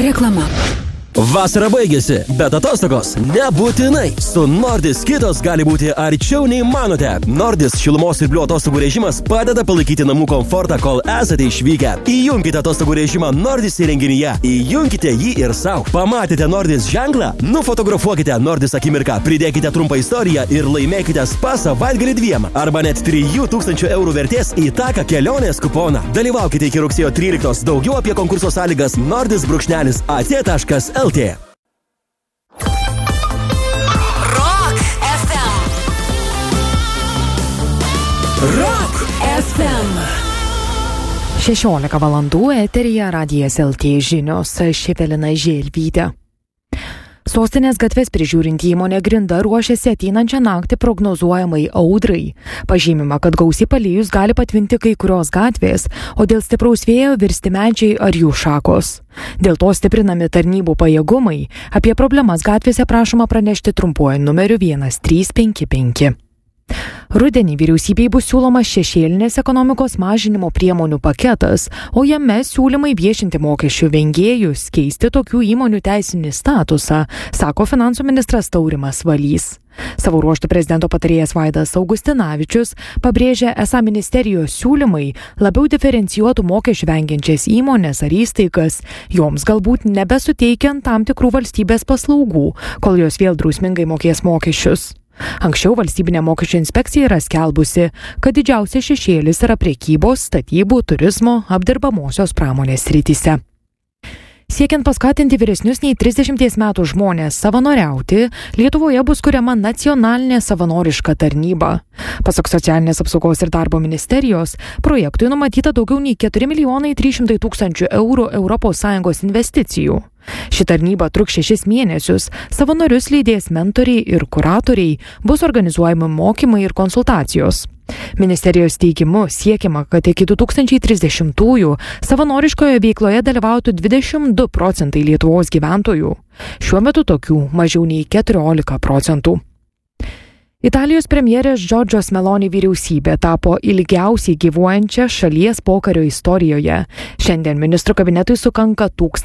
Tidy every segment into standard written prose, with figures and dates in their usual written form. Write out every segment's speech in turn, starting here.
Reklama. Vasara baigėsi, bet atostogos nebūtinai. Su Nordis kitos gali būti arčiau nei manote. Nordis šilumos ir bliu atostogų režimas padeda palaikyti namų komfortą, kol esate išvykę. Įjunkite atostogų režimą Nordis įrenginyje. Įjunkite jį ir savo. Pamatėte Nordis ženklą? Nufotografuokite Nordis akimirką, pridėkite trumpą istoriją ir laimėkite spa savaitgalį 2 arba net 3000 eurų vertės į taką kelionės kuponą. Dalyvaukite iki rugsėjo 13. Daugiau apie konkurso sąlygas nordis-at.lt. Rock FM. 16 valandų eteryje Radijas LT žinios, Ševelina Želvytė. Sostinės gatves prižiūrinti įmonė Grinda ruošiasi ateinančią naktį prognozuojamai audrai. Pažymima, kad gausiai palijus gali patvinti kai kurios gatvės, o dėl stipraus vėjo virsti medžiai ar jų šakos. Dėl to stiprinami tarnybų pajėgumai. Apie problemas gatvėse prašoma pranešti trumpuoju numeriu 1355. Rudenį vyriausybei bus siūlomas šešėlinės ekonomikos mažinimo priemonių paketas, o jame siūlymai viešinti mokesčių vengėjus, keisti tokių įmonių teisinį statusą, sako finansų ministras Taurimas Valys. Savo ruožtu prezidento patarėjas Vaidas Augustinavičius pabrėžė, esą ministerijos siūlymai labiau diferencijuotų mokesčių vengiančias įmonės ar įstaigas, joms galbūt nebesuteikiant tam tikrų valstybės paslaugų, kol jos vėl drausmingai mokės mokesčius. Anksčiau valstybinė mokesčių inspekcija yra skelbusi, kad didžiausias šešėlis yra prekybos, statybų, turizmo, apdirbamosios pramonės srityse. Siekiant paskatinti vyresnius nei 30 metų žmonės savanoriauti, Lietuvoje bus kuriama nacionalinė savanoriška tarnyba. Pasak Socialinės apsaugos ir darbo ministerijos, projektui numatyta daugiau nei 4 300 000 eurų ES investicijų. Ši tarnyba truks 6 mėnesius, savanorius lydės mentoriai ir kuratoriai, bus organizuojami mokymai ir konsultacijos. Ministerijos teigimu siekiama, kad iki 2030-ųjų savanoriškoje veikloje dalyvautų 22% Lietuvos gyventojų. Šiuo metu tokių mažiau nei 14%. Italijos premjerės Giorgios Meloni vyriausybė tapo ilgiausiai gyvuojančia šalies pokario istorijoje. Šiandien ministrų kabinetui sukanka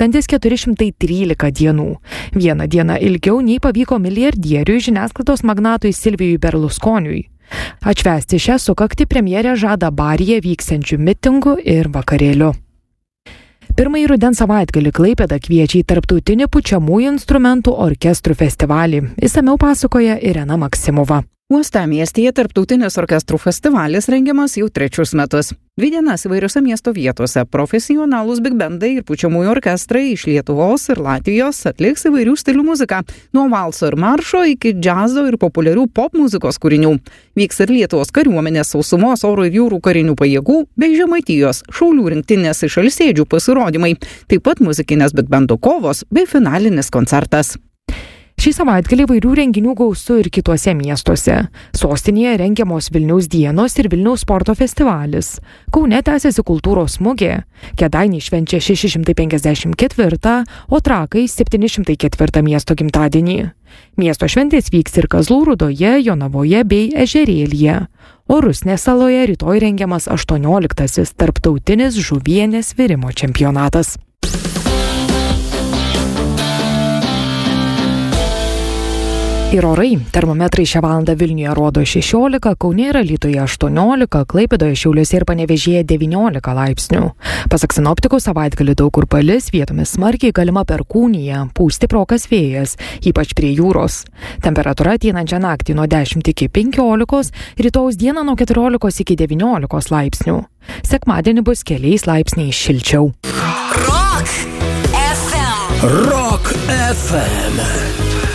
1413 dienų. Vieną dieną ilgiau nei pavyko milijardieriui žiniasklaidos magnatui Silvijui Berlusconiui. Atšvęsti šią sukaktį premjerė žada Baryje vyksiančių mitingų ir vakarėlių. Pirmąjį rudens savaitgalį Klaipėda kviečia į tarptautinį pučiamųjų instrumentų orkestrų festivalį. Išsamiau pasakoja Irena Maksimova. Uostamiestyje tarptautinis orkestrų festivalis rengiamas jau 3 metus. 2 dienas įvairiose miesto vietose profesionalūs bigbendai ir pučiamųjų orkestrai iš Lietuvos ir Latvijos atliks įvairių stilių muziką, nuo valso ir maršo iki džiazo ir populiarių pop muzikos kūrinių. Vyks ir Lietuvos kariuomenės, sausumos, oro ir jūrų karinių pajėgų bei Žemaitijos šaulių rinktinės iš alsėdžių pasirodymai, taip pat muzikinės bigbendų kovos bei finalinis koncertas. Šį savaitgalį įvairių renginių gausu ir kituose miestuose. Sostinėje rengiamos Vilniaus dienos ir Vilniaus sporto festivalis. Kaune tęsiasi kultūros mugė. Kėdainiai švenčia 654, o Trakai 704 miesto gimtadienį. Miesto šventės vyks ir Kazlų Rūdoje, Jonavoje bei Ežerėlyje. O Rusnės saloje rytoj rengiamas 18. tarptautinis žuvienės virimo čempionatas. Ir orai. Termometrai šią valandą Vilniuje rodo 16, Kaune ir Alytuje 18, Klaipėdoje, Šiauliuose ir Panevėžyje 19 laipsnių. Pasak sinoptikų, savaitgalį daug kur palis, vietomis smarkiai galima perkūnija, pūs stiprokas vėjas, ypač prie jūros. Temperatūra ateinančią naktį nuo 10 iki 15, rytojaus dieną nuo 14 iki 19 laipsnių. Sekmadienį bus keliais laipsniais šilčiau. Rock FM. Rock FM.